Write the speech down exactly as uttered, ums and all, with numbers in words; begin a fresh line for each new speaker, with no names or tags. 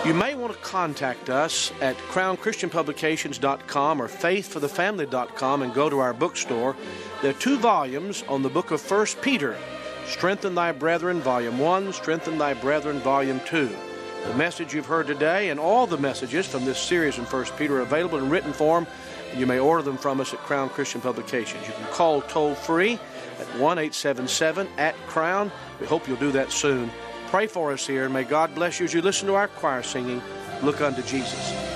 You may want to contact us at crown christian publications dot com or faith for the family dot com and go to our bookstore. There are two volumes on the book of First Peter, Strengthen Thy Brethren, Volume one, Strengthen Thy Brethren, Volume two. The message you've heard today and all the messages from this series in First Peter are available in written form, and you may order them from us at Crown Christian Publications. You can call toll-free at one eight seven seven at Crown. We hope you'll do that soon. Pray for us here, and may God bless you as you listen to our choir singing, Look Unto Jesus.